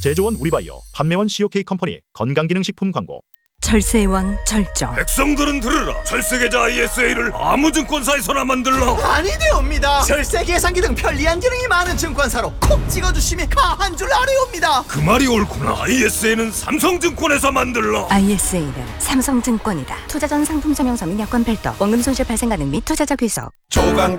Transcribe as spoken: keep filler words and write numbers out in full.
제조원 우리바이오, 판매원 씨오케이 컴퍼니 건강기능식품 광고. 절세의 왕 절정. 백성들은 들으라. 절세계좌 아이에스에이를 아무 증권사에서나 만들라. 아니되옵니다. 절세 계산기 등 편리한 기능이 많은 증권사로 콕 찍어주시면 가한 줄 아뢰옵니다. 그 말이 옳구나. 아이에스에이는 삼성증권에서 만들라. 아이에스에이는 삼성증권이다. 투자 전 상품 설명서 및 여건 별도, 원금 손실 발생 가능 및 투자자 귀속. 조강